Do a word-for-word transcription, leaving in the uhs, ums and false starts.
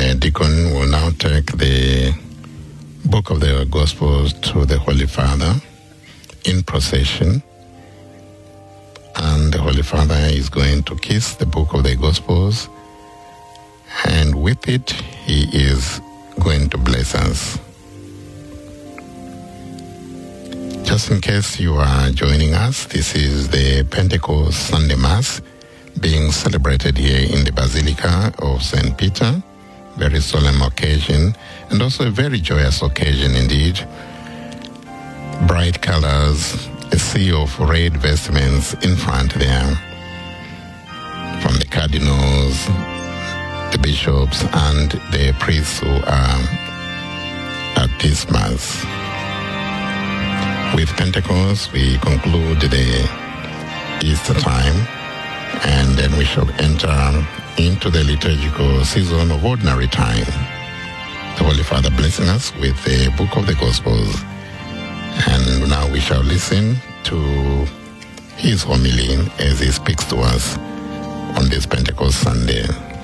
the deacon will now take the book of the Gospels to the Holy Father in procession. And the Holy Father is going to kiss the book of the Gospels, and with it, he is going to bless us. Just in case you are joining us, this is the Pentecost Sunday Mass being celebrated here in the Basilica of Saint Peter. Very solemn occasion, and also a very joyous occasion indeed. Bright colors, a sea of red vestments in front there, from the cardinals, the bishops, and the priests who are at this Mass. With Pentecost, we conclude the Easter time, and then we shall enter into the liturgical season of ordinary time. The Holy Father blessing us with the book of the Gospels. And now we shall listen to his homily as he speaks to us on this Pentecost Sunday.